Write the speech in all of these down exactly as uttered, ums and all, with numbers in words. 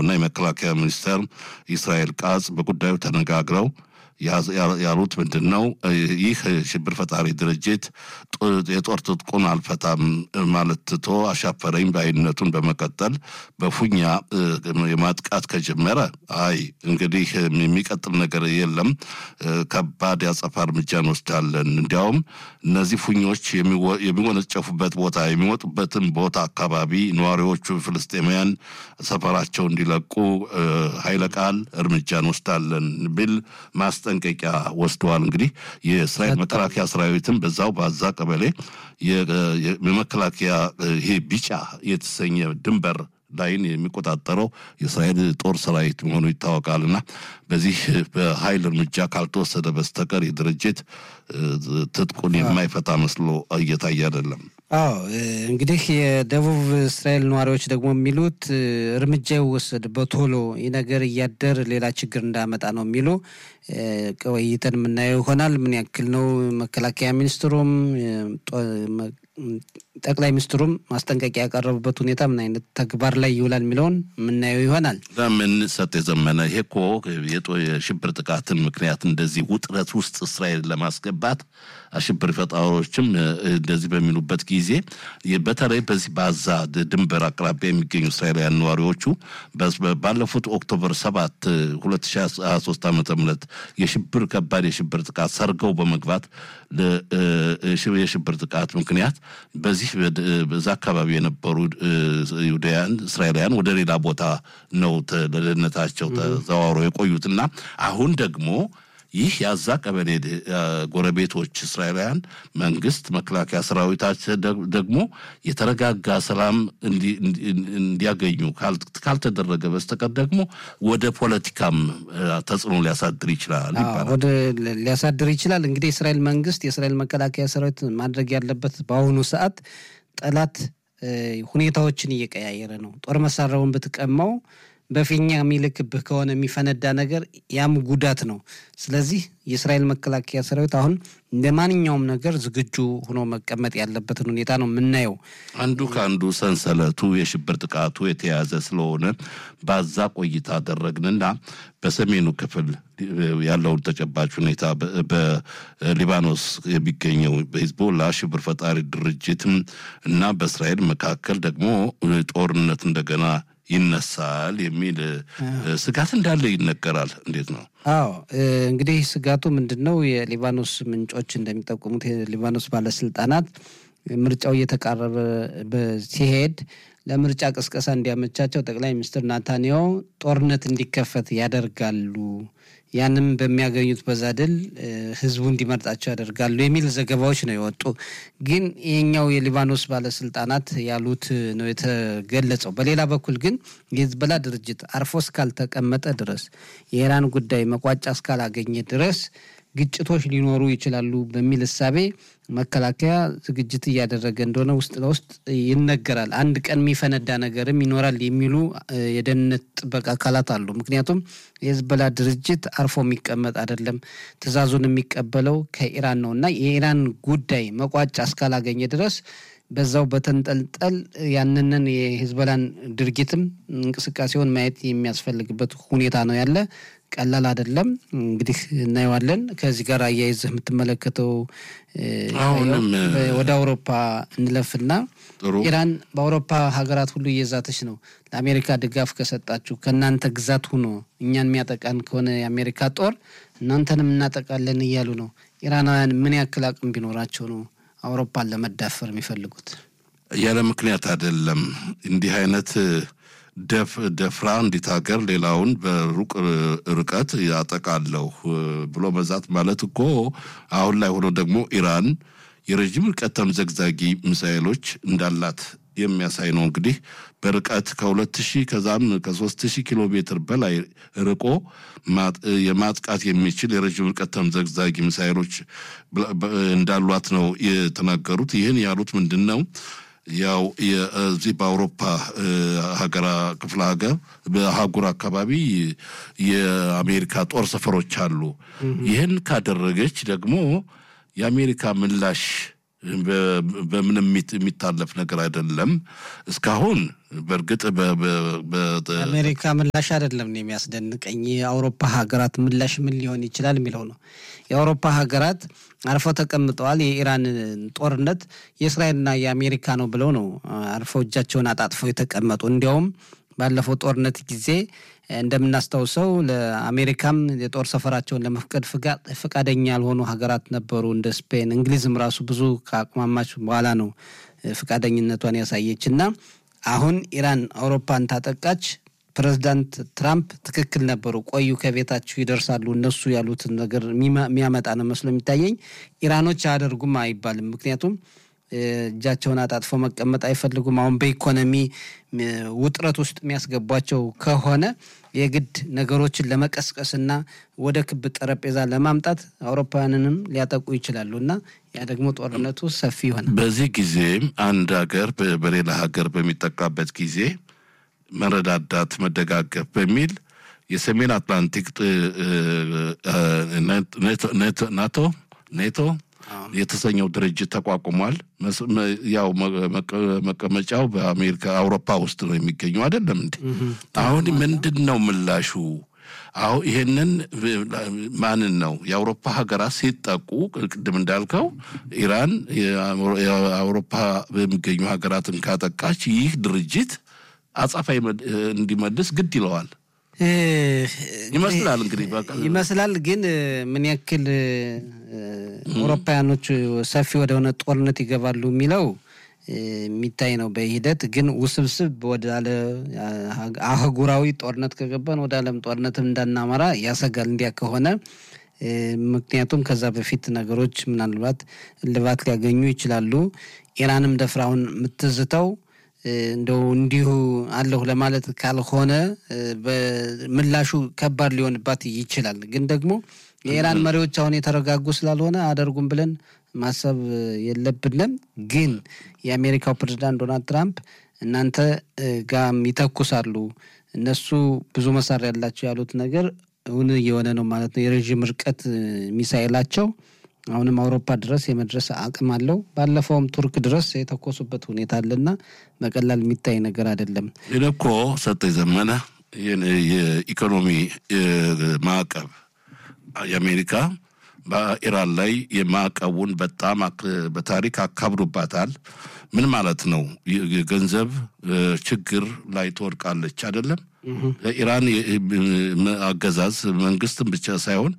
መከላከያውና የመከላከያ ሚኒስተር እስራኤል ቃጽ በጉዳዩ ተነጋግረው ያሉት ምንድነው ይህ ሽብር ፈጣሪ ድርጅት የጦር ትጥቁን አልፈታም ማለት ትቶ አሻፈረኝ ባይነቱን በመቀጠል በፉኛ የማጥቃት ከጀመረ አይ እንግዲህ የሚቀጥል ነገር የለም ከባድ ያጸፋ እርምጃ እንወስዳለን እንዲያውም እነዚህ ፉኞች የሚወነጨፉበት ቦታ የሚወጡበትን ቦታ አካባቢ ነዋሪዎቹ ፍልስጤማውያን ሰፈራቸው እንዲለቁ ኃይለ ቃል እርምጃ እንወስዳለን ቢል ማስጠ ጠንቀቂያ ወስደዋል እንግዲህ የእስራኤል መከላከያ ሰራዊትም በዛው ባዛ ቀበሌ የመከላከያ ይሄ ቢጫ የተሰኘ ድንበር ላይን የሚቆጣጠረው የእስራኤል ጦር ሰራዊት መሆኑ ይታወቃልና በዚህ በኃይል እርምጃ ካልተወሰደ በስተቀር የድርጅት ትጥቁን የማይፈታ መስሎ እየታየ አይደለም። አዎ እንግዲህ የደቡብ እስራኤል ነዋሪዎች ደግሞ የሚሉት እርምጃ ይወሰድ በቶሎ ይነገር እያደር ሌላ ችግር እንዳመጣ ነው የሚሉ ቆይተን ምናየው ይሆናል ምን ያክል ነው መከላከያ ሚኒስትሩም ጠቅላይ ሚኒስትሩም ማስጠንቀቂያ ያቀረቡበት ሁኔታ ምን አይነት ተግባር ላይ ይውላል የሚለውን ምናየው ይሆናል። ለምን ሰጥ የዘመነ ሄኮ የሽብር ጥቃትን ምክንያት እንደዚህ ውጥረት ውስጥ እስራኤል ለማስገባት አሽብር ፈጣሪዎችም እንደዚህ በሚሉበት ጊዜ በተለይ በዚህ ባዛ ድንበር አቅራቢያ የሚገኙ እስራኤላውያን ነዋሪዎቹ ባለፉት ኦክቶበር ሰባት ሁለት ሺህ ሃያ ሶስት ዓመተ ምህረት የሽብር ከባድ የሽብር ጥቃት ሰርገው በመግባት የሽብር ጥቃት ምክንያት በዚህ በዛ አካባቢ የነበሩ ይሁዳውያን እስራኤላውያን ወደ ሌላ ቦታ ነው ለደህንነታቸው ተዘዋውረው የቆዩትና አሁን ደግሞ ይህ ያዛ ቀበሌ ጎረቤቶች እስራኤላውያን መንግስት መከላከያ ሰራዊታቸው ደግሞ የተረጋጋ ሰላም እንዲያገኙ ካልተደረገ በስተቀር ደግሞ ወደ ፖለቲካም ተጽዕኖ ሊያሳድር ይችላል ይባላል። ወደ ሊያሳድር ይችላል እንግዲህ እስራኤል መንግስት የእስራኤል መከላከያ ሰራዊት ማድረግ ያለበት በአሁኑ ሰዓት ጠላት ሁኔታዎችን እየቀያየረ ነው። ጦር መሳሪያውን በተቀማው በፊኛ የሚልክብህ ከሆነ የሚፈነዳ ነገር ያም ጉዳት ነው። ስለዚህ የእስራኤል መከላከያ ሰራዊት አሁን ለማንኛውም ነገር ዝግጁ ሆኖ መቀመጥ ያለበትን ሁኔታ ነው የምናየው። አንዱ ካንዱ ሰንሰለቱ የሽብር ጥቃቱ የተያዘ ስለሆነ ባዛ ቆይታ አደረግንና በሰሜኑ ክፍል ያለውን ተጨባጭ ሁኔታ በሊባኖስ የሚገኘው በሂዝቦላ ሽብር ፈጣሪ ድርጅትም እና በእስራኤል መካከል ደግሞ ጦርነት እንደገና ይነሳል የሚል ስጋት እንዳለ ይነገራል። እንዴት ነው? አዎ እንግዲህ ስጋቱ ምንድነው? የሊባኖስ ምንጮች እንደሚጠቁሙት የሊባኖስ ባለስልጣናት ምርጫው እየተቃረበ ሲሄድ ለምርጫ ቅስቀሳ እንዲያመቻቸው ጠቅላይ ሚኒስትር ናታንያሁ ጦርነት እንዲከፈት ያደርጋሉ። ያንም በሚያገኙት በዛድል ህዝቡ እንዲመርጣቸው ያደርጋሉ የሚል ዘገባዎች ነው የወጡ። ግን የኛው የሊባኖስ ባለስልጣናት ያሉት ነው የተገለጸው። በሌላ በኩል ግን የሂዝቦላ ድርጅት አርፎ እስካልተቀመጠ ድረስ የኢራን ጉዳይ መቋጫ እስካላገኘ ድረስ ግጭቶች ሊኖሩ ይችላሉ በሚል እሳቤ መከላከያ ዝግጅት እያደረገ እንደሆነ ውስጥ ለውስጥ ይነገራል። አንድ ቀን የሚፈነዳ ነገርም ይኖራል የሚሉ የደህንነት ጥበቃ አካላት አሉ። ምክንያቱም የሂዝቦላ ድርጅት አርፎ የሚቀመጥ አይደለም፣ ትዕዛዙን የሚቀበለው ከኢራን ነውና የኢራን ጉዳይ መቋጫ እስካላገኘ ድረስ በዛው በተንጠልጠል ያንንን የሂዝቦላን ድርጊትም እንቅስቃሴውን ማየት የሚያስፈልግበት ሁኔታ ነው ያለ። ቀላል አይደለም እንግዲህ እናየዋለን። ከዚህ ጋር አያይዘህ የምትመለከተው አሁንም ወደ አውሮፓ እንለፍና ኢራን በአውሮፓ ሀገራት ሁሉ እየዛተች ነው። ለአሜሪካ ድጋፍ ከሰጣችሁ ከናንተ ግዛት ሆኖ እኛን የሚያጠቃን ከሆነ የአሜሪካ ጦር እናንተንም እናጠቃለን እያሉ ነው። ኢራናውያን ምን ያክል አቅም ቢኖራቸው ነው አውሮፓን ለመዳፈር የሚፈልጉት? ያለ ምክንያት አይደለም። እንዲህ አይነት ደፍ ደፍራ እንዲት ሀገር ሌላውን በሩቅ ርቀት ያጠቃለሁ ብሎ መዛት ማለት እኮ አሁን ላይ ሆኖ ደግሞ ኢራን የረጅም ርቀት ተምዘግዛጊ ሚሳኤሎች እንዳላት የሚያሳይ ነው። እንግዲህ በርቀት ከሁለት ሺህ ከዛም ከሦስት ሺህ ኪሎ ሜትር በላይ ርቆ የማጥቃት የሚችል የረጅም ርቀት ተምዘግዛጊ ሚሳኤሎች እንዳሏት ነው የተናገሩት። ይህን ያሉት ምንድነው? ያው የዚህ በአውሮፓ ሀገራ ክፍለ ሀገር በአህጉር አካባቢ የአሜሪካ ጦር ሰፈሮች አሉ። ይህን ካደረገች ደግሞ የአሜሪካ ምላሽ በምንም የሚታለፍ ነገር አይደለም እስካሁን በርግጥ በአሜሪካ ምላሽ አይደለም ነው የሚያስደንቀኝ የአውሮፓ ሀገራት ምላሽ ምን ሊሆን ይችላል የሚለው ነው የአውሮፓ ሀገራት አርፈው ተቀምጠዋል የኢራን ጦርነት የእስራኤልና የአሜሪካ ነው ብለው ነው አርፈው እጃቸውን አጣጥፈው የተቀመጡ እንዲያውም ባለፈው ጦርነት ጊዜ እንደምናስተውሰው ለአሜሪካም የጦር ሰፈራቸውን ለመፍቀድ ፍቃደኛ ያልሆኑ ሀገራት ነበሩ እንደ ስፔን እንግሊዝም ራሱ ብዙ ከአቅማማች በኋላ ነው ፍቃደኝነቷን ያሳየችና አሁን ኢራን አውሮፓን ታጠቃች ፕሬዝዳንት ትራምፕ ትክክል ነበሩ ቆዩ ከቤታችሁ ይደርሳሉ እነሱ ያሉትን ነገር የሚያመጣ ነው መስሎ የሚታየኝ ኢራኖች አያደርጉም አይባልም ምክንያቱም እጃቸውን አጣጥፈው መቀመጥ አይፈልጉም አሁን በኢኮኖሚ ውጥረት ውስጥ የሚያስገቧቸው ከሆነ የግድ ነገሮችን ለመቀስቀስና ወደ ክብ ጠረጴዛ ለማምጣት አውሮፓውያንንም ሊያጠቁ ይችላሉና ያ ደግሞ ጦርነቱ ሰፊ ይሆናል በዚህ ጊዜ አንድ ሀገር በሌላ ሀገር በሚጠቃበት ጊዜ መረዳዳት መደጋገፍ በሚል የሰሜን አትላንቲክ ናቶ ኔቶ የተሰኘው ድርጅት ተቋቁሟል ያው መቀመጫው በአሜሪካ አውሮፓ ውስጥ ነው የሚገኘው አይደለም እንዴ አሁን ምንድነው ምላሹ አው ይሄንን ማንን ነው የአውሮፓ ሀገራት ሲጠቁ ቅድም እንዳልከው ኢራን የአውሮፓ በሚገኙ ሀገራትን ካጠቃች ይህ ድርጅት አጻፋ እንዲመልስ ግድ ይለዋል ይመስላል እንግዲህ በቃ ይመስላል ግን ምን ያክል አውሮፓውያኖች ሰፊ ወደሆነ ጦርነት ይገባሉ የሚለው የሚታይ ነው በሂደት ግን ውስብስብ ወደ አለ አህጉራዊ ጦርነት ከገባን ወደ ዓለም ጦርነትም እንዳናመራ ያሰጋል እንዲያ ከሆነ ምክንያቱም ከዛ በፊት ነገሮች ምናልባት ልባት ሊያገኙ ይችላሉ ኢራንም ደፍራውን ምትዝተው እንደው እንዲሁ አለሁ ለማለት ካልሆነ በምላሹ ከባድ ሊሆንባት ይችላል ግን ደግሞ የኢራን መሪዎች አሁን የተረጋጉ ስላልሆነ አደርጉም ብለን ማሰብ የለብንም ግን የአሜሪካው ፕሬዝዳንት ዶናልድ ትራምፕ እናንተ ጋም ይተኩሳሉ እነሱ ብዙ መሳሪያ ያላቸው ያሉት ነገር እውን የሆነ ነው ማለት ነው የረጅም ርቀት ሚሳኤላቸው አሁንም አውሮፓ ድረስ የመድረስ አቅም አለው ባለፈውም ቱርክ ድረስ የተኮሱበት ሁኔታ አለና በቀላል የሚታይ ነገር አይደለም ለኮ ሰጠ ዘመነ የኢኮኖሚ ማዕቀብ የአሜሪካ በኢራን ላይ የማዕቀቡን በጣም በታሪክ አካብዶባታል ምን ማለት ነው የገንዘብ ችግር ላይ ተወድቃለች አይደለም ለኢራን አገዛዝ መንግስትን ብቻ ሳይሆን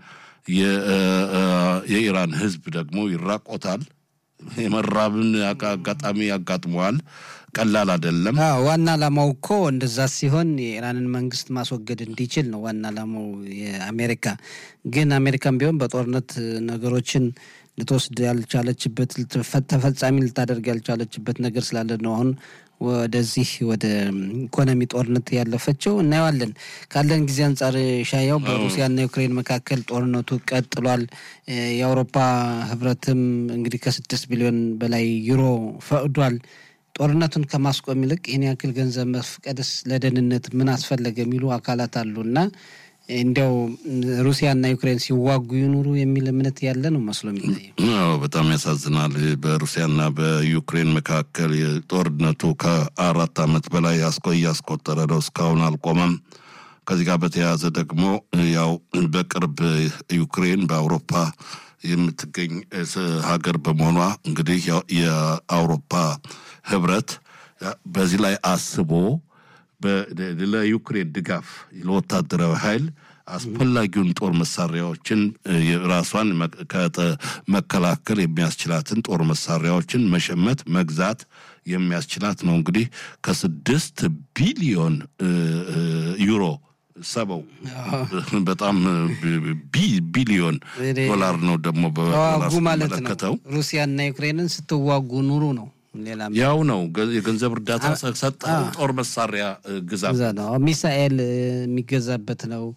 የኢራን ህዝብ ደግሞ ይራቆታል የመራብን አጋጣሚ ያጋጥመዋል ቀላል አይደለም ዋና ዓላማው እኮ እንደዛ ሲሆን የኢራንን መንግስት ማስወገድ እንዲችል ነው ዋና ዓላማው የአሜሪካ ግን አሜሪካም ቢሆን በጦርነት ነገሮችን ልትወስድ ያልቻለችበት ተፈጻሚ ልታደርግ ያልቻለችበት ነገር ስላለ ነው አሁን ወደዚህ ወደ ኢኮኖሚ ጦርነት ያለፈችው እናያለን ካለን ጊዜ አንፃር ሻያው በሩሲያና ዩክሬን መካከል ጦርነቱ ቀጥሏል የአውሮፓ ህብረትም እንግዲህ ከስድስት ቢሊዮን በላይ ዩሮ ፈቅዷል ጦርነቱን ከማስቆም ይልቅ የኔ ያክል ገንዘብ መፍቀድስ ለደህንነት ምን አስፈልገ የሚሉ አካላት አሉና እንደው ሩሲያና ዩክሬን ሲዋጉ ይኑሩ የሚል እምነት ያለ ነው መስሎ የሚታየው አዎ በጣም ያሳዝናል በሩሲያና በዩክሬን መካከል የጦርነቱ ከአራት አመት በላይ ያስቆይ ያስቆጠረ ነው እስካሁን አልቆመም ከዚህ ጋር በተያያዘ ደግሞ ያው በቅርብ ዩክሬን በአውሮፓ የምትገኝ ሀገር በመሆኗ እንግዲህ የአውሮፓ ህብረት በዚህ ላይ አስቦ ለዩክሬን ድጋፍ ለወታደራዊ ኃይል አስፈላጊውን ጦር መሳሪያዎችን የራሷን መከላከል የሚያስችላትን ጦር መሳሪያዎችን መሸመት መግዛት የሚያስችላት ነው እንግዲህ ከስድስት ቢሊዮን ዩሮ ሰበው በጣም ቢሊዮን ዶላር ነው ደግሞ በዶላር ማለት ነው ሩሲያና ዩክሬንን ስትዋጉ ኑሩ ነው ሌላም ያው ነው የገንዘብ እርዳታ ሰጣ ጦር መሳሪያ ግዛት ነው ሚሳኤል የሚገዛበት ነው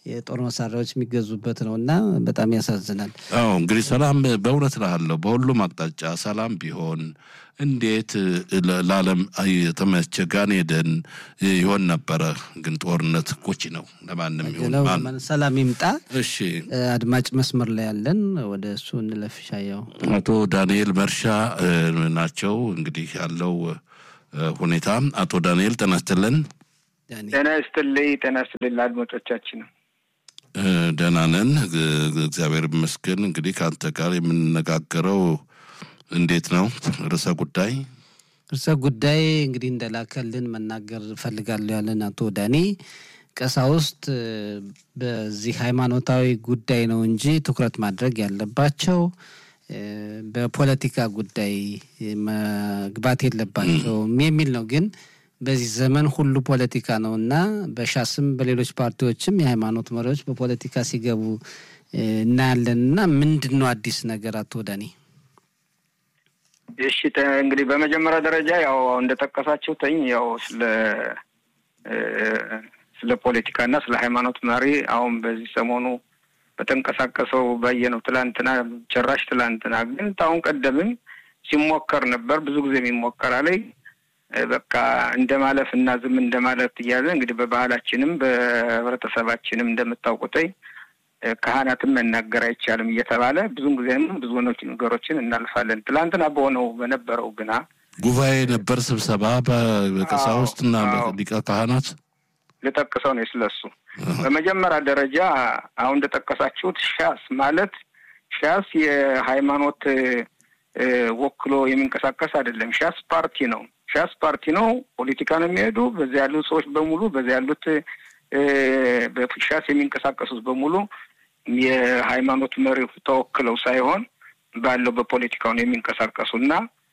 የጦር መሳሪያዎች የሚገዙበት ነውና በጣም ያሳዝናል። አዎ እንግዲህ ሰላም በእውነት ላለው በሁሉም አቅጣጫ ሰላም ቢሆን እንዴት ለዓለም የተመቸ ጋን ሄደን ይሆን ነበረ። ግን ጦርነት ኮቺ ነው ለማንም ይሁን ማን ሰላም ይምጣ። እሺ አድማጭ መስመር ላይ ያለን ወደ እሱ እንለፍሻየው። አቶ ዳንኤል መርሻ ናቸው እንግዲህ ያለው ሁኔታ። አቶ ዳንኤል ጤና ይስጥልን። ጤና ይስጥልኝ። ጤና ይስጥልኝ አድማጮቻችን። ደህና ነን እግዚአብሔር ይመስገን። እንግዲህ ካንተ ጋር የምንነጋገረው እንዴት ነው ርዕሰ ጉዳይ ርዕሰ ጉዳይ እንግዲህ እንደላከልን መናገር ፈልጋለሁ ያለን አቶ ዳኒ ቀሳውስት በዚህ ሃይማኖታዊ ጉዳይ ነው እንጂ ትኩረት ማድረግ ያለባቸው በፖለቲካ ጉዳይ መግባት የለባቸውም የሚል ነው። ግን በዚህ ዘመን ሁሉ ፖለቲካ ነውና በሻስም በሌሎች ፓርቲዎችም የሃይማኖት መሪዎች በፖለቲካ ሲገቡ እናያለንና ምንድነው አዲስ ነገር አቶ ዳኒ? እሺ እንግዲህ በመጀመሪያ ደረጃ ያው እንደተጠቀሳችሁ ተኝ ያው ስለ ስለ ፖለቲካና ስለ ሃይማኖት መሪ አሁን በዚህ ሰሞኑ በተንቀሳቀሰው ባየነው ትላንትና ጭራሽ ትላንትና ግን ታውን ቀደምም ሲሞከር ነበር። ብዙ ጊዜ የሚሞከር አለኝ በቃ እንደማለፍ እና ዝም እንደማለት እያለ እንግዲህ በባህላችንም በህብረተሰባችንም እንደምታውቁትኝ ካህናትም መናገር አይቻልም እየተባለ ብዙ ጊዜም ብዙ ነገሮችን እናልፋለን። ትላንትና በሆነው በነበረው ግና ጉባኤ ነበር ስብሰባ በቀሳውስትና በሊቀ ካህናት ለተጠቀሰው ነው ስለሱ። በመጀመሪያ ደረጃ አሁን እንደተጠቀሳችሁት ሻስ ማለት ሻስ የሃይማኖት ወክሎ የሚንቀሳቀስ አይደለም። ሻስ ፓርቲ ነው። ሻስ ፓርቲ ነው። ፖለቲካ ነው የሚሄዱ በዚያ ያሉት ሰዎች በሙሉ በዚያ ያሉት በሻስ የሚንቀሳቀሱት በሙሉ የሃይማኖት መሪ ተወክለው ሳይሆን ባለው በፖለቲካው ነው የሚንቀሳቀሱና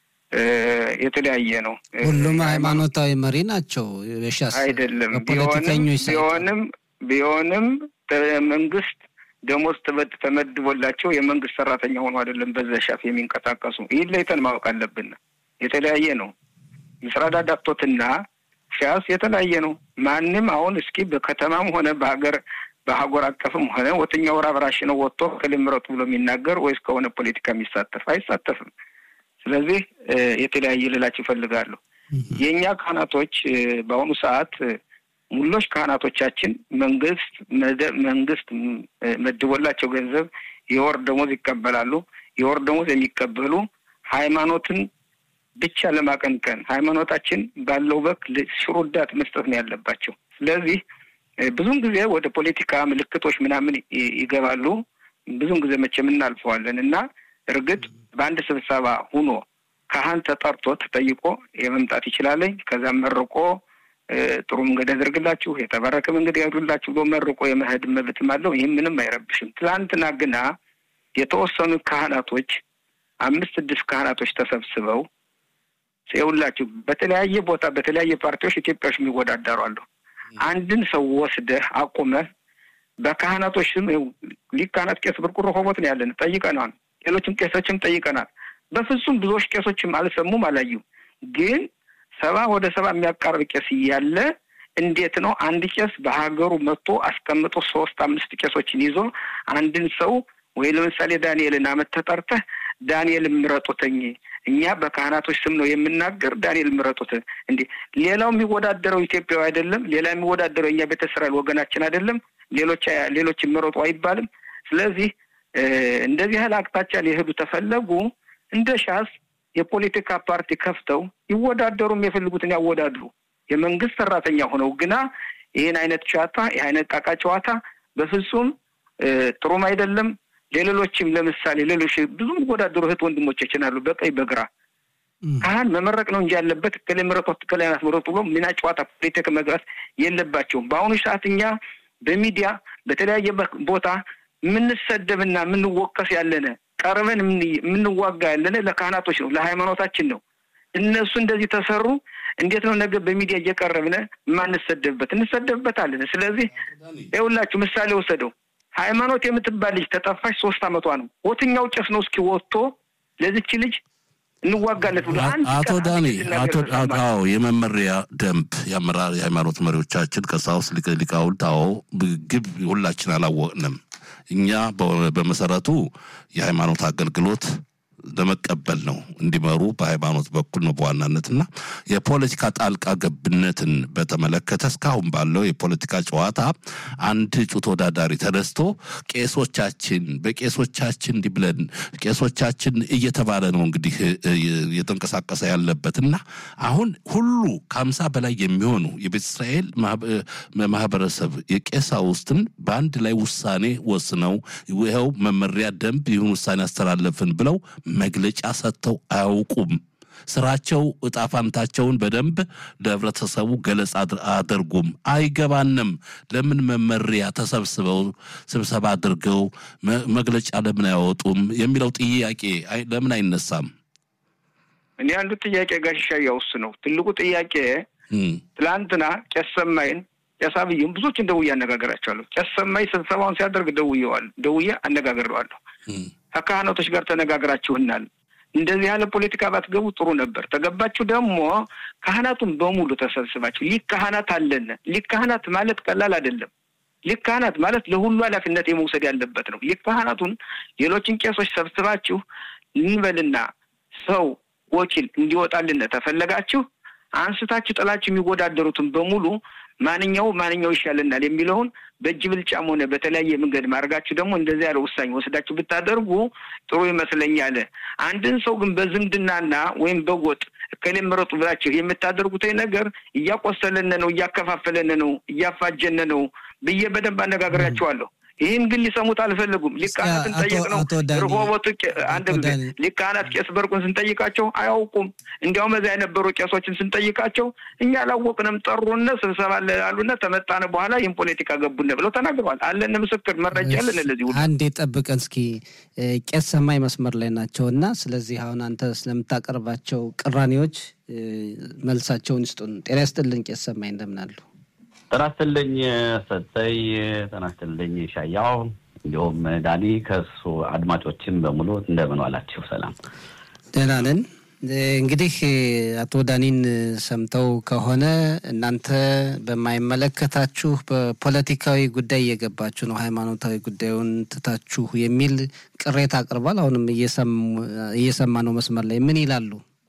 የተለያየ ነው። ሁሉም ሃይማኖታዊ መሪ ናቸው። የሻስ አይደለም ቢሆንም ቢሆንም መንግስት ደሞዝ ተመድቦላቸው የመንግስት ሰራተኛ ሆኖ አይደለም በዛ ሻስ የሚንቀሳቀሱ። ይሄን ለይተን ማወቅ አለብን። የተለያየ ነው። ምስራዳ ዳክቶትና ሻስ የተለያየ ነው። ማንም አሁን እስኪ በከተማም ሆነ በሀገር በሀገር አቀፍም ሆነ ወጥኛው ራብራሽ ነው ወጥቶ ከልምረጡ ብሎ የሚናገር ወይስ ከሆነ ፖለቲካ የሚሳተፍ አይሳተፍም። ስለዚህ የተለያየ ልላችሁ ይፈልጋሉ። የኛ ካህናቶች በአሁኑ ሰዓት ሙሉዎች ካህናቶቻችን መንግስት መንግስት መድቦላቸው ገንዘብ የወር ደሞዝ ይቀበላሉ። የወር ደሞዝ የሚቀበሉ ሃይማኖትን ብቻ ለማቀንቀን ሃይማኖታችን ባለው በክ ሽሩዳት መስጠት ነው ያለባቸው። ስለዚህ ብዙን ጊዜ ወደ ፖለቲካ ምልክቶች ምናምን ይገባሉ። ብዙን ጊዜ መቼም እናልፈዋለን እና እርግጥ በአንድ ስብሰባ ሆኖ ካህን ተጠርቶ ተጠይቆ የመምጣት ይችላል። ከዛ መርቆ ጥሩ መንገድ ያደርግላችሁ የተባረከ መንገድ ያድርግላችሁ ብሎ መርቆ የመሄድ መብትም አለው። ይሄ ምንም አይረብሽም። ትላንትና ግና የተወሰኑ ካህናቶች አምስት ስድስት ካህናቶች ተሰብስበው ሲውላችሁ በተለያየ ቦታ በተለያየ ፓርቲዎች ኢትዮጵያዎች የሚወዳደሩ አሉ። አንድን ሰው ወስደህ አቆመህ በካህናቶች ስም ሊካናት ቄስ ብርቁሮ ሆቦት ነው ያለን ጠይቀናል። ሌሎችም ቄሶችም ጠይቀናል። በፍጹም ብዙዎች ቄሶችም አልሰሙም አላዩ። ግን ሰባ ወደ ሰባ የሚያቃርብ ቄስ ያለ እንዴት ነው አንድ ቄስ በሀገሩ መጥቶ አስቀምጦ ሶስት አምስት ቄሶችን ይዞ አንድን ሰው ወይ ለምሳሌ ዳንኤልን አመት ተጠርተህ ዳንኤል ምረጡትኝ እኛ በካህናቶች ስም ነው የምናገር ዳንኤል ምረጡት እንዴ? ሌላው የሚወዳደረው ኢትዮጵያው አይደለም? ሌላ የሚወዳደረው እኛ ቤተ እስራኤል ወገናችን አይደለም? ሌሎች ሌሎች ምረጡ አይባልም? ስለዚህ እንደዚህ ያህል አቅጣጫ ሊሄዱ ተፈለጉ እንደ ሻስ የፖለቲካ ፓርቲ ከፍተው ይወዳደሩም የፈልጉትን ያወዳድሩ። የመንግስት ሰራተኛ ሆነው ግና ይሄን አይነት ጨዋታ ይሄን አይነት ቃቃ ጨዋታ በፍጹም ጥሩም አይደለም። ሌሎችም ለምሳሌ ሌሎች ብዙ ወዳደሩ እህት ወንድሞች ይችላሉ በቀይ በግራ ካህን መመረቅ ነው እንጂ ያለበት ከለምረቶት ከለናት ወሮት ብሎ ምና ጨዋታ ፖለቲካ መግራት የለባቸውም። በአሁኑ ሰዓትኛ በሚዲያ በተለያየ ቦታ ምን ሰደብና ምን ወቀስ ያለነ ቀርበን ምን ዋጋ ያለነ ለካህናቶች ነው ለሃይማኖታችን ነው። እነሱ እንደዚህ ተሰሩ እንዴት ነው ነገ በሚዲያ እየቀረብነ ማን ሰደብበት እንሰደብበታለን። ስለዚህ ይኸውላችሁ ምሳሌ ወሰደው ሃይማኖት የምትባል ልጅ ተጠፋች ሶስት አመቷ ነው። ወጥኛው ጨስ ነው እስኪ ወጥቶ ለዚች ልጅ እንዋጋለት ብሎ አንድ አቶ ዳኒ አቶ አዎ የመመሪያ ደንብ ያመራር የሃይማኖት መሪዎቻችን ከሳውስ ሊቃውንት አዎ ግብ ሁላችን አላወቅንም እኛ በመሰረቱ የሃይማኖት አገልግሎት ለመቀበል ነው እንዲመሩ በሃይማኖት በኩል ነው በዋናነትና የፖለቲካ ጣልቃ ገብነትን በተመለከተ እስካሁን ባለው የፖለቲካ ጨዋታ አንድ ጩት ተወዳዳሪ ተነስቶ ቄሶቻችን በቄሶቻችን እንዲብለን ቄሶቻችን እየተባለ ነው እንግዲህ የተንቀሳቀሰ ያለበትና አሁን ሁሉ ከሀምሳ በላይ የሚሆኑ የእስራኤል ማህበረሰብ የቄሳውስትን በአንድ ላይ ውሳኔ ወስነው ይሄው መመሪያ ደንብ ይሁን ውሳኔ አስተላለፍን ብለው መግለጫ ሰጥተው አያውቁም ስራቸው እጣፋንታቸውን በደንብ ለህብረተሰቡ ገለጻ አድርጉም አይገባንም ለምን መመሪያ ተሰብስበው ስብሰባ አድርገው መግለጫ ለምን ያወጡም የሚለው ጥያቄ ለምን አይነሳም እኔ አንዱ ጥያቄ ጋሻ ያውስ ነው ትልቁ ጥያቄ ትላንትና ቄሰማይን ያሳብዩም ብዙዎች እንደው ያነጋገራቸዋለሁ ቄሰማይ ስብሰባውን ሲያደርግ ደውየዋል ደውያ አነጋግረዋለሁ ከካህናቶች ጋር ተነጋግራችሁናል እንደዚህ ያለ ፖለቲካ ባትገቡ ጥሩ ነበር ተገባችሁ ደግሞ ካህናቱን በሙሉ ተሰብስባችሁ ሊካህናት አለነ ሊካህናት ማለት ቀላል አይደለም ሊካህናት ማለት ለሁሉ ኃላፊነት የመውሰድ ያለበት ነው ሊካህናቱን ሌሎችን ቄሶች ሰብስባችሁ እንበልና ሰው ወኪል እንዲወጣልን ተፈለጋችሁ አንስታችሁ ጥላችሁ የሚወዳደሩትን በሙሉ ማንኛው ማንኛው ይሻለናል የሚለውን በእጅ ብልጫም ሆነ በተለያየ መንገድ ማርጋችሁ ደግሞ እንደዚህ ያለ ውሳኔ ወስዳችሁ ብታደርጉ ጥሩ ይመስለኛል አንድን ሰው ግን በዝምድናና ወይም በጎጥ ከለምረጡ ብላችሁ የምታደርጉት ነገር እያቆሰለነ ነው እያከፋፈለነ ነው እያፋጀነ ነው ብዬ በደንብ አነጋግራችኋለሁ ይሄን ግን ሊሰሙት አልፈልጉም ሊካናትን ጠይቀነው ርሆቦት አንድ ሊካናት ቄስ በርቁን ስንጠይቃቸው አያውቁም እንዲያው መዛ የነበሩ ቄሶችን ስንጠይቃቸው እኛ አላወቅንም ጠሩና ስብሰባ አሉና ተመጣነ በኋላ ይሄን ፖለቲካ ገቡነ ብለው ተናግረዋል አለን ምስክር መረጃ አለን ለዚህ ሁሉ አንዴ ጠብቀን እስኪ ቄስ ሰማይ መስመር ላይ ናቸውና ስለዚህ አሁን አንተ ስለምታቀርባቸው ቅራኔዎች መልሳቸውን ይስጡን ጤና ይስጥልን ቄስ ሰማይ እንደምን አሉ ተናስተልኝ ሰጠይ ተናስተልኝ ሻያው እንዲሁም ዳኒ ከሱ አድማጮችን በሙሉ እንደምን ዋላችሁ ሰላም ደህና ነን እንግዲህ አቶ ዳኒን ሰምተው ከሆነ እናንተ በማይመለከታችሁ በፖለቲካዊ ጉዳይ እየገባችሁ ነው ሃይማኖታዊ ጉዳዩን ትታችሁ የሚል ቅሬታ አቅርቧል አሁንም እየሰማ ነው መስመር ላይ ምን ይላሉ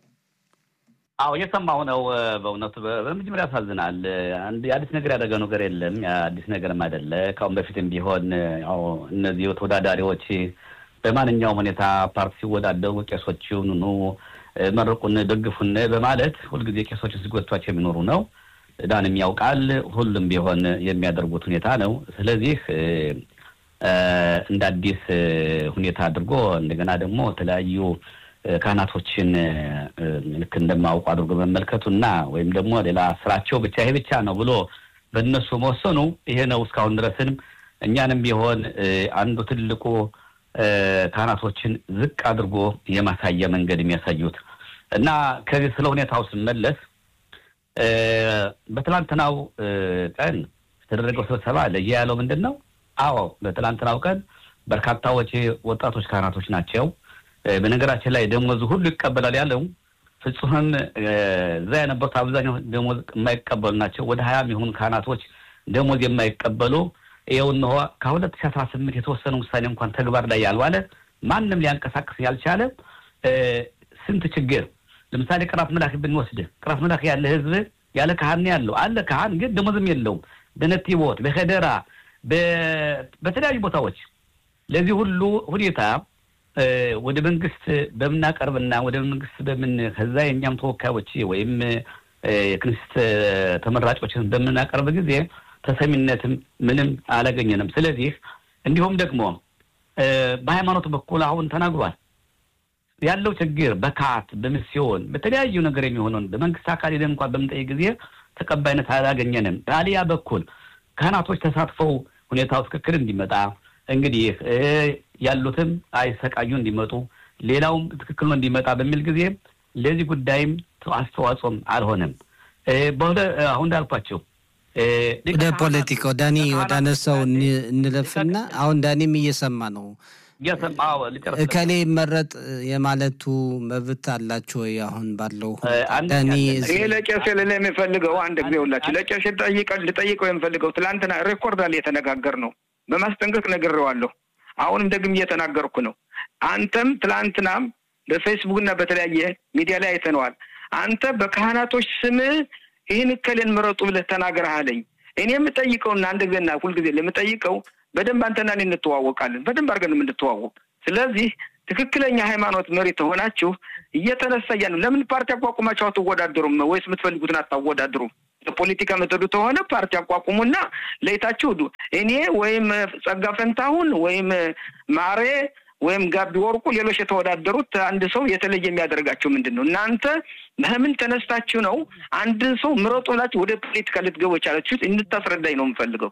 አው የሰማው ነው በእውነቱ በመጀመሪያ ያሳዝናል አንድ አዲስ ነገር ያደረገው ነገር የለም አዲስ ነገርም አይደለ ካሁን በፊትም ቢሆን ያው እነዚህ ተወዳዳሪዎች በማንኛውም ሁኔታ ፓርቲ ወዳደው ቄሶችን ነው መረቁን ደግፉን በማለት ሁሉ ጊዜ ቄሶችን ሲጎቷቸው የሚኖሩ ነው ዳንም ያውቃል ሁሉም ቢሆን የሚያደርጉት ሁኔታ ነው ስለዚህ እንደ አዲስ ሁኔታ አድርጎ እንደገና ደግሞ ተለያዩ ካህናቶችን ልክ እንደማውቁ አድርጎ መመልከቱና ወይም ደግሞ ሌላ ስራቸው ብቻ ይሄ ብቻ ነው ብሎ በእነሱ መወሰኑ ይሄ ነው እስካሁን ድረስም እኛንም ቢሆን አንዱ ትልቁ ካህናቶችን ዝቅ አድርጎ የማሳየ መንገድ የሚያሳዩት እና ከዚህ ስለ ሁኔታው ስመለስ በትላንትናው ቀን ተደረገው ስብሰባ ለያለው ምንድነው አዎ በትላንትናው ቀን በርካታዎች ወጣቶች ካህናቶች ናቸው በነገራችን ላይ ደሞዝ ሁሉ ይቀበላል ያለው ፍጹም ዛይ ነበር አብዛኛው ደሞዝ የማይቀበሉ ናቸው ወደ ሀያ የሚሆኑ ካህናቶች ደሞዝ የማይቀበሉ ይሄው ነው ከ2018 የተወሰነ ውሳኔ እንኳን ተግባር ላይ ያልዋለ ማንንም ሊያንቀሳቅስ ያልቻለ ስንት ችግር ለምሳሌ ቅራት መላክ ብንወስድ ቅራት መላክ ያለ ህዝብ ያለ ካህን ያለው አለ ካህን ግን ደሞዝም የለው በነቲቦት በኸደራ በተለያዩ ቦታዎች ለዚህ ሁሉ ሁኔታ ወደ መንግስት በመናቀርብና ወደ መንግስት በምን ከዛ የኛም ተወካዮች ወይም የክንስት ተመራጮችን በመናቀርብ ጊዜ ተሰሚነትም ምንም አላገኘንም ስለዚህ እንዲሁም ደግሞ በሃይማኖት በኩል አሁን ተናግሯል ያለው ችግር በካት በሚስዮን በተለያዩ ነገር የሚሆነው በመንግስት አካል ይደም እንኳን በመጠየቅ ጊዜ ተቀባይነት አላገኘንም ታሊያ በኩል ካህናቶች ተሳትፈው ሁኔታው ትክክል እንዲመጣ እንግዲህ ያሉትም አይሰቃዩ እንዲመጡ ሌላውም ትክክል ነው እንዲመጣ በሚል ጊዜ ለዚህ ጉዳይም አስተዋጽኦም አልሆነም በኋላ አሁን እንዳልኳቸው ወደ ፖለቲካው ዳኒ ወዳነሳው እንለፍና አሁን ዳኒም እየሰማ ነው የሰማው ልጨርስ እከሌ መረጥ የማለቱ መብት አላችሁ ወይ? አሁን ባለው ዳኒ እኔ ለቄስ ለኔ የሚፈልገው አንድ ጊዜ ሁላችሁ ለቄስ ጠይቀል ልጠይቀው የምፈልገው ትላንትና ሬኮርድ አለ የተነጋገር ነው በማስጠንቀቅ ነግሬዋለሁ። አሁንም ደግም እየተናገርኩ ነው። አንተም ትላንትናም በፌስቡክ እና በተለያየ ሚዲያ ላይ አይተነዋል። አንተ በካህናቶች ስም ይህን እከሌን ምረጡ ብለህ ተናግረሃለኝ። እኔ የምጠይቀውና አንድ ጊዜና ሁሉ ጊዜ ለምጠይቀው በደንብ አንተና እኔ እንተዋወቃለን። በደንብ አድርገን የምንተዋወቅ። ስለዚህ ትክክለኛ ሃይማኖት መሪ ተሆናችሁ እየተነሳያኑ ለምን ፓርቲ አቋቁማችሁ አትወዳደሩም? ወይስ የምትፈልጉትን አታወዳድሩም? ለፖለቲካ መተዱ ተሆነ ፓርቲ አቋቁሙና ለይታችሁ ዱ እኔ ወይም ጸጋ ፈንታሁን ወይም ማሬ ወይም ጋቢ ወርቁ ሌሎች የተወዳደሩት አንድ ሰው የተለየ የሚያደርጋቸው ምንድነው? እናንተ በምን ተነስታችሁ ነው አንድ ሰው ምረጡ ብላችሁ ወደ ፖለቲካ ልትገቡ የቻላችሁት? እንድታስረዳኝ ነው የምፈልገው።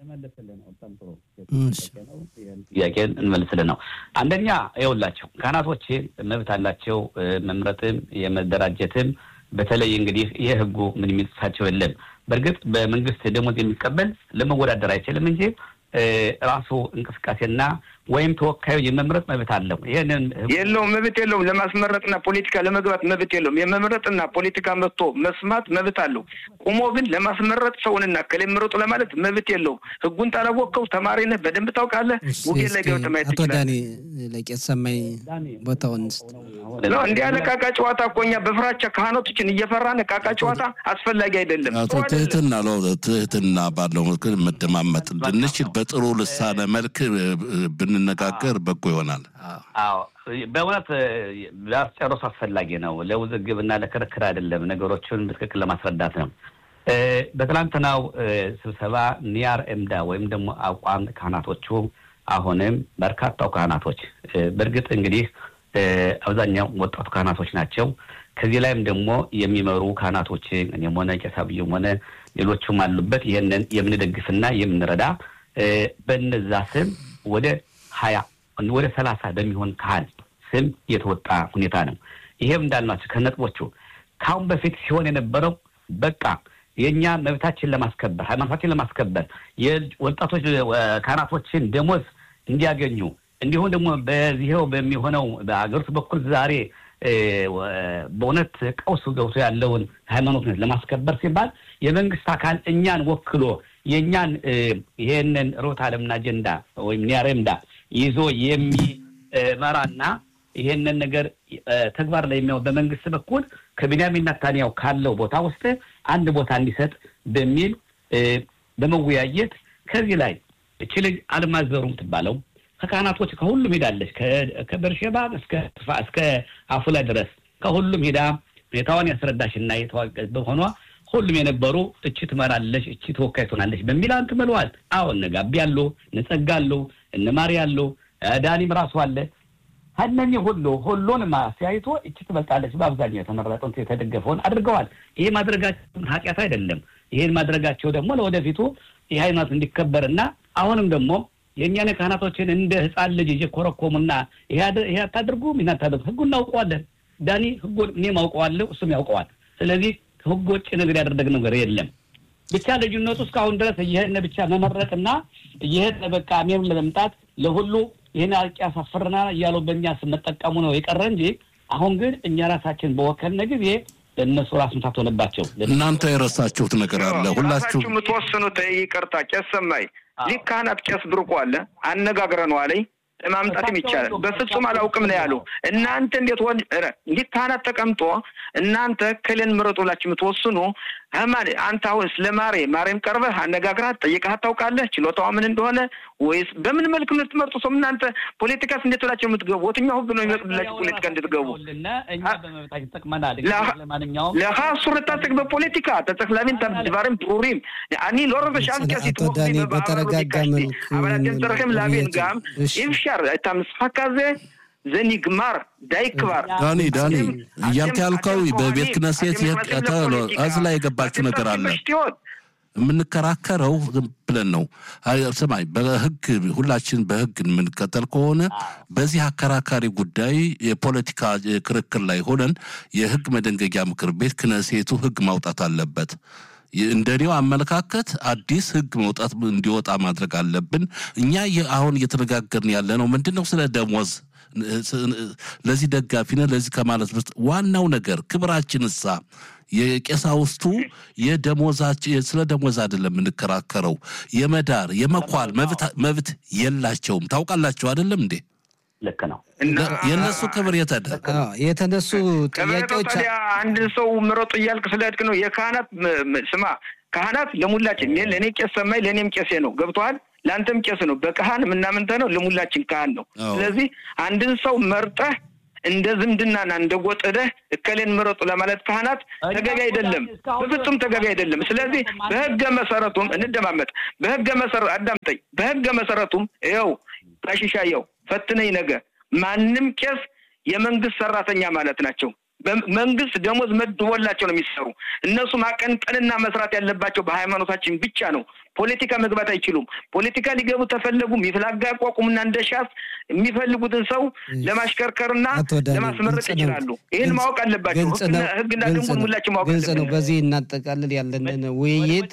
ያቄን እንመልስልን ነው። አንደኛ ይኸውላችሁ ካህናቶች መብት አላቸው መምረጥም የመደራጀትም። በተለይ እንግዲህ የህጉ ምን የሚጥሳቸው የለም። በርግጥ በመንግስት ደሞዝ የሚቀበል ለመወዳደር አይችልም እንጂ ራሱ እንቅስቃሴና ወይም ተወካዩ የመምረጥ መብት አለው። ይሄንን የለውም መብት የለውም። ለማስመረጥና ፖለቲካ ለመግባት መብት የለውም። የመምረጥና ፖለቲካ መጥቶ መስማት መብት አለው። ቆሞ ግን ለማስመረጥ ሰውንና ከለምረጡ ለማለት መብት የለውም። ህጉን ታላወቀው ተማሪነህ በደንብ ታውቃለህ። ወገን ላይ ገብተህ ማየት ይችላል። አቶ ዳኒ ለቄስ ሰማይ ቦታውን ነው እንዲህ ያለ ቃቃ ጨዋታ እኮኛ በፍራቻ ካህናቶችን እየፈራን ቃቃ ጨዋታ አስፈላጊ አይደለም። አቶ ትህትና ነው ትህትና ባለው መልኩ መደማመጥ እንድንችል በጥሩ ልሳነ መልክ ብንነጋገር በጎ ይሆናል። አዎ በእውነት ያስጨርሱ አስፈላጊ ነው። ለውዝግብና ለክርክር አይደለም፣ ነገሮችን በትክክል ለማስረዳት ነው። በትላንትናው ስብሰባ ኒያር ኤምዳ ወይም ደግሞ አቋም ካህናቶቹ አሁንም በርካታው ካህናቶች በርግጥ እንግዲህ አብዛኛው ወጣቱ ካህናቶች ናቸው። ከዚህ ላይም ደግሞ የሚመሩ ካህናቶች እኔም ሆነ ቄስ አብዩም ሆነ ሌሎችም አሉበት። ይሄንን የምንደግፍና የምንረዳ በእነዛ ስም ወደ ሀያ ወደ ሰላሳ በሚሆን ካህን ስም የተወጣ ሁኔታ ነው። ይሄም እንዳልናችሁ ከነጥቦቹ ካሁን በፊት ሲሆን የነበረው በቃ የኛ መብታችን ለማስከበር ሃይማኖታችን ለማስከበር የወጣቶች ካህናቶችን ደሞዝ እንዲያገኙ እንዲሁም ደግሞ በዚህው በሚሆነው በአገርቱ በኩል ዛሬ በእውነት ቀውስ ገብቶ ያለውን ሃይማኖትን ለማስከበር ሲባል የመንግስት አካል እኛን ወክሎ የኛን ይሄንን ሮት ዓለምና አጀንዳ ወይም ኒያሬምዳ ይዞ የሚመራና ይሄንን ነገር ተግባር ላይ የሚያው በመንግስት በኩል ከቢንያሚን ኔታንያሁ ካለው ቦታ ውስጥ አንድ ቦታ እንዲሰጥ በሚል በመወያየት ከዚህ ላይ እቺ ልጅ አልማዘሩም ተባለው ከካህናቶች ከሁሉም ሄዳለች ከበርሸባ እስከ እስከ አፉላ ድረስ ከሁሉም ሄዳ ሁኔታውን ያስረዳሽና የተዋቀ በሆኗ ሁሉም የነበሩ እቺ ትመራለች እቺ ተወካይ ትሆናለች በሚል አንተ መልዋል። አዎ ነጋቢ ያለው ነጸጋሉ እነ ማርያሉ ዳኒም ራሱ አለ ሀነኝ ሁሉ ሁሉን ማስያይቶ እቺ ትበልጣለች በአብዛኛው ተመረጠው የተደገፈውን አድርገዋል። ይሄ ማድረጋቸው ኃጢአት አይደለም። ይሄን ማድረጋቸው ደግሞ ለወደፊቱ የሃይማኖት እንዲከበርና አሁንም ደግሞ የኛነ ካህናቶችን እንደ ህፃን ልጅ እየኮረኮሙና ይሄ ይሄ አታድርጉ ምን አታድርጉ ህጉን እናውቀዋለን። ዳኒ ህጉን እኔም አውቀዋለሁ እሱም ያውቀዋል። ስለዚህ ህጎች ነገር ያደረገ ነገር የለም። ብቻ ልጅነቱ እስካሁን ድረስ ይሄን ብቻ መመረጥና ይሄን በቃ አሜን ለመምጣት ለሁሉ ይሄን አርቂያ ሳፈርና ያለው በእኛ ስመጠቀሙ ነው የቀረ እንጂ አሁን ግን እኛ ራሳችን በወከነ ጊዜ ለነሱ ራስ ምታተውለባቸው እናንተ የረሳችሁት ነገር አለ። ሁላችሁ ምትወስኑት ይቅርታ ቄስ ሰማይ ሊካናት ቄስ ብርቁ አለ አነጋግረነው አለኝ ለማምጣትም ይቻላል። በፍጹም አላውቅም ነው ያለው። እናንተ እንዴት ወን ሊካናት ተቀምጦ እናንተ ከለን ምረጡላችሁ ምትወስኑ አማን አንተ አሁን ስለማሬ ማሬም ቀርበህ አነጋግራት ጠይቀህ ታውቃለህ ችሎታው ምን እንደሆነ ወይስ በምን መልኩ ልትመርጡ ሰው እናንተ ፖለቲካስ እንዴት ወላችሁ የምትገቡ ወትኛው ህግ ነው የሚመጥላችሁ ፖለቲካ እንድትገቡ እኛ በመብታችን ተቀመናል። ለማንኛውም ለኻሱርታ ተግበ ፖለቲካ ተተክላሚን ተባረም ፕሮሪም ያኒ ሎረበ ሻምከስ ይተወክሊ በተረጋጋ መልኩ አባላትን ተረከም ላቤን ጋም ኢፍሻር ታምስፋካዘ ዘኒግማር ዳይክባር ዳኒ ዳኒ ያንተ ያልከው በቤት ክነሴት የቀጠለ አዝላ የገባችሁ ነገር አለ። የምንከራከረው ብለን ነው። ሰማይ በህግ ሁላችን በህግ የምንከተል ከሆነ በዚህ አከራካሪ ጉዳይ የፖለቲካ ክርክር ላይ ሆነን የህግ መደንገጊያ ምክር ቤት ክነሴቱ ህግ ማውጣት አለበት። እንደኔው አመለካከት አዲስ ህግ መውጣት እንዲወጣ ማድረግ አለብን። እኛ አሁን እየተነጋገርን ያለ ነው ምንድነው ስለ ደሞዝ ለዚህ ደጋፊ ነው ለዚህ ከማለት ውስጥ ዋናው ነገር ክብራችንሳ የቄሳውስቱ የደሞዛቸው ስለ ደሞዝ አይደለም እንከራከረው የመዳር የመኳል መብት መብት የላቸውም ታውቃላችሁ አይደለም እንዴ ልክ ነው የነሱ ክብር የተደረገ የተነሱ ጥያቄዎች አንድ ሰው ምሮጥ ይያልክ ስለድክ ነው የካህናት ስማ ካህናት ለሙላችን ለኔ ቄስ ሰማይ ለኔም ቄሴ ነው ገብቷል ላንተም ቄስ ነው በካህን ምናምንተ ነው ለሙላችን ካህን ነው ስለዚህ አንድን ሰው መርጠህ እንደ ዝምድናና እንደ ጎጠደህ እከሌን ምሮጥ ለማለት ካህናት ተገቢ አይደለም በፍጹም ተገቢ አይደለም ስለዚህ በህገ መሰረቱም እንደማመጥ በህገ መሰረት አዳምጠኝ በህገ መሰረቱም ይኸው ታሽሻየው ፈትነኝ ነገር ማንንም ቄስ የመንግስት ሰራተኛ ማለት ናቸው መንግስት ደሞዝ መድቦላቸው ነው የሚሰሩ እነሱ ማቀንቀንና መስራት ያለባቸው በሃይማኖታችን ብቻ ነው ፖለቲካ መግባት አይችሉም ፖለቲካ ሊገቡ ተፈለጉም ይፍላጋ ያቋቁምና እንደሻስ የሚፈልጉትን ሰው ለማሽከርከርና ለማስመረጥ ይችላሉ ይሄን ማወቅ አለባቸው ህግና ደንቡን ሁላችን ማወቅ አለባቸው በዚህ እናጠቃልል ያለንን ውይይት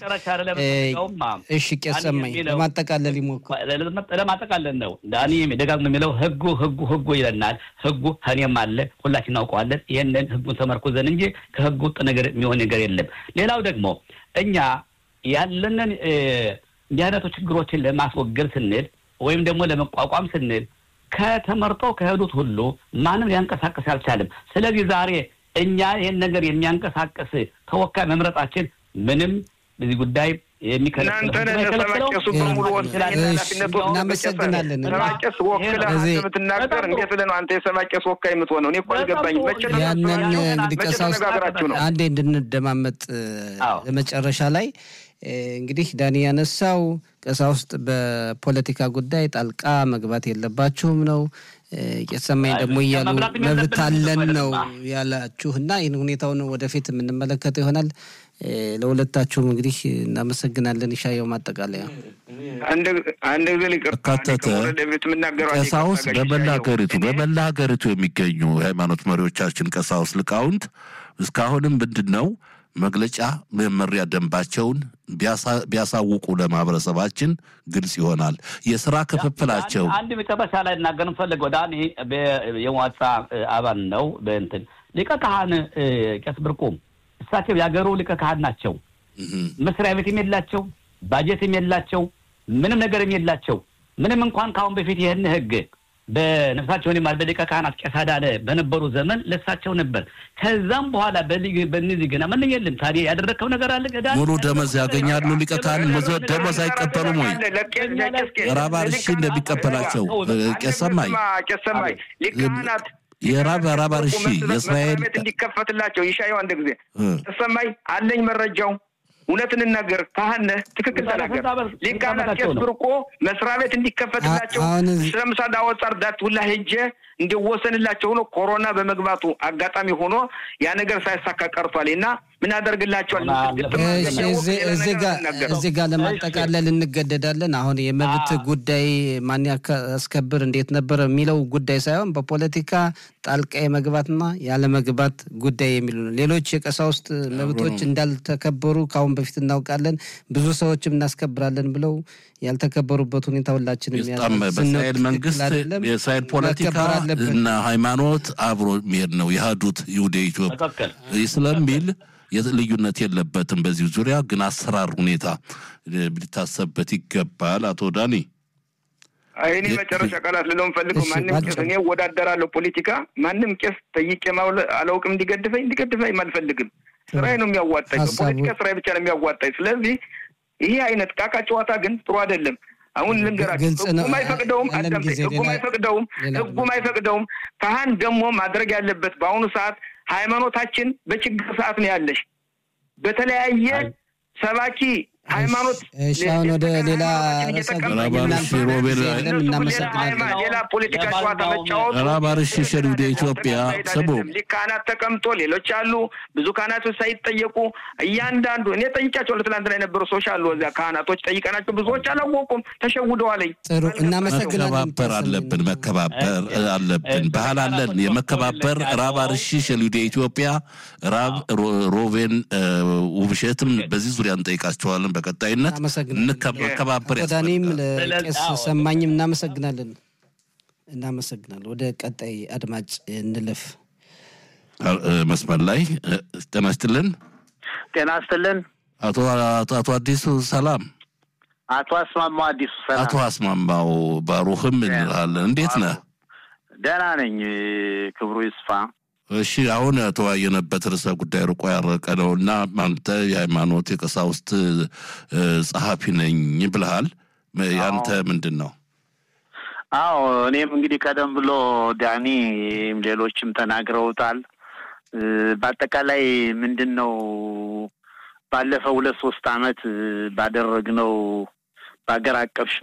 እሺ ቄሰማይ ለማጠቃለል ይሞክር ለማጠቃለል ነው ዳኒ ደጋግሞ የሚለው ህጉ ህጉ ህጉ ይለናል ህጉ ሀኒም አለ ሁላችን እናውቀዋለን ይሄንን ህጉን ተመርኩዘን እንጂ ከህጉ ውጥ ነገር የሚሆን ነገር የለም ሌላው ደግሞ እኛ ያለንን ያለቱ ችግሮችን ለማስወገድ ስንል ወይም ደግሞ ለመቋቋም ስንል ከተመርጦ ከሄዱት ሁሉ ማንም ሊያንቀሳቀስ አልቻለም ስለዚህ ዛሬ እኛ ይሄን ነገር የሚያንቀሳቀስ ተወካይ መምረጣችን ምንም በዚህ ጉዳይ የሚከለክለው ተሰማጨሱ በሙሉ ወስላና ኃላፊነቱ እናመሰግናለን ተሰማጨስ ወክላ ተምትናገር እንዴት ለነው አንተ የሰማጨስ ወካይ የምትሆነው እኔ እኮ አልገባኝ መቼ ነው ያንን እንግዲህ ቀሳውስት አንዴ እንድንደማመጥ ለመጨረሻ ላይ እንግዲህ ዳኒ ያነሳው ቀሳውስት በፖለቲካ ጉዳይ ጣልቃ መግባት የለባችሁም ነው የሰማይ ደግሞ ይያሉ መብት አለን ነው ያላችሁና ይሄን ሁኔታውን ወደፊት የምንመለከተው ይሆናል ለሁለታችሁም እንግዲህ እናመሰግናለን ይሻየው ማጠቃለያ አንድ አንድ ጊዜ ከተተ ቀሳውስት በመላገሪቱ በመላገሪቱ የሚገኙ ሃይማኖት መሪዎቻችን ቀሳውስት ልቃውንት እስካሁንም ምንድነው መግለጫ መመሪያ ደንባቸውን ቢያሳውቁ ለማህበረሰባችን ግልጽ ይሆናል የሥራ ክፍፍላቸው አንድ መጨረሻ ላይ እናገር እንፈልገው ዳኒ የዋጻ አባል ነው በእንትን ሊቀ ካህን ቄስ ብርቁም እሳቸው ያገሩ ሊቀ ካህን ናቸው መስሪያ ቤት የላቸው ባጀት የላቸው ምንም ነገር የላቸው ምንም እንኳን ካሁን በፊት ይሄን ህግ በነፍሳቸው ነው በሊቀ ካህናት ቄሳዳለ በነበሩ ዘመን ለሳቸው ነበር ከዛም በኋላ በሊግ በእነዚህ ገና ምን የለም ታዲያ ያደረከው ነገር አለ ገዳን ሙሉ ደመወዝ ያገኛሉ ሊቀ ካህን ደመወዝ አይቀበሉም ወይ ራባርሺ እንደሚቀበላቸው ቄሰማይ ቄሰማይ ሊቀ ካህናት የራባ ራባርሺ የእስራኤል እንዲከፈትላቸው ይሻየው አንድ ጊዜ ቄሰማይ አለኝ መረጃው እውነትን ነገር ካህን ትክክል ተናገር ሊቃናት ከስብርቆ መስሪያ ቤት እንዲከፈትላቸው ስለምሳዳ ወጣር ዳት ሁላ ሄጀ እንዲወሰንላቸው ነው ኮሮና በመግባቱ አጋጣሚ ሆኖ ያ ነገር ሳይሳካ ቀርቷልና ምን አደርግላቸዋል እዚህ ጋር እዚህ ጋር ለማጠቃለል እንገደዳለን አሁን የመብት ጉዳይ ማን ያስከብር እንዴት ነበር የሚለው ጉዳይ ሳይሆን በፖለቲካ ጣልቃ የመግባትና ያለ መግባት ጉዳይ የሚሉ ነው ሌሎች የቀሳውስት መብቶች እንዳልተከበሩ ካሁን በፊት እናውቃለን ብዙ ሰዎችም እናስከብራለን ብለው ያልተከበሩበት ሁኔታ ሁላችንም ያስተም በእስራኤል መንግስት የእስራኤል ፖለቲካ እና ሃይማኖት አብሮ የሚሄድ ነው የሃዱት ይሁዳ ኢትዮጵያ ስለሚል የልዩነት የለበትም በዚህ ዙሪያ ግን አሰራር ሁኔታ ሊታሰብበት ይገባል አቶ ዳኒ አይኔ መጨረሻ ቃላት ለለም ፈልገው ማንንም ቄስ እኔ ወዳደራለሁ ፖለቲካ ማንንም ቄስ ጠይቄ ማውለ አላውቅም እንዲገድፈኝ እንዲገድፈኝ ማልፈልግም ስራዬ ነው የሚያዋጣኝ ፖለቲካ ስራዬ ብቻ ነው የሚያዋጣኝ ስለዚህ ይሄ አይነት ቃቃ ጨዋታ ግን ጥሩ አይደለም አሁን ልንገራችሁ ህጉም አይፈቅደውም አዳምጠኝ ህጉም አይፈቅደውም ህጉም አይፈቅደውም ካህን ደግሞ ማድረግ ያለበት በአሁኑ ሰዓት ሃይማኖታችን በችግር ሰዓት ነው ያለሽ በተለያየ ሰባኪ ሃይማኖት እሻውን ወደ ሌላ ራባርሽ ሮቤል ሌላ ፖለቲካ ጨዋታ መጫወት ራባርሽ ሸሪ ወደ ኢትዮጵያ ሰቦ ሊካናት ተቀምጦ ሌሎች አሉ ብዙ ካህናቶች ሳይጠየቁ እያንዳንዱ እኔ ጠይቃቸው ለትላንትና የነበሩ ሰዎች አሉ እዚያ ካህናቶች ጠይቀናቸው ብዙዎች አላወቁም ተሸውደዋል። ጥሩ እናመሰግናለን። መከባበር አለብን መከባበር አለብን ባህል አለን የመከባበር ራባርሽ ሸሪ ወደ ኢትዮጵያ ራብ ሮቬን ውብሸትም በዚህ ዙሪያ እንጠይቃቸዋለን። በቀጣይነት እንከባበር ያስፈልጋል። ለቄስ ሰማኝም እናመሰግናለን እናመሰግናለን። ወደ ቀጣይ አድማጭ እንለፍ። መስመር ላይ ጤና ይስጥልን። ጤና ይስጥልን። አቶ አቶ አዲሱ ሰላም። አቶ አስማማው አዲሱ ሰላም። አቶ አስማማው ባሩህም እንላለን። እንዴት ነህ? ደህና ነኝ ክብሩ ይስፋ። እሺ አሁን ተወያየንበት ርዕሰ ጉዳይ ርቆ ያረቀ ነውና አንተ የሃይማኖት የቀሳውስት ጸሐፊ ነኝ ብለሃል። ያንተ ምንድነው? አዎ እኔም እንግዲህ ቀደም ብሎ ዳኒ ሌሎችም ተናግረውታል። በአጠቃላይ ምንድነው ባለፈው ሁለት ሶስት አመት ባደረግነው በአገር አቀፍ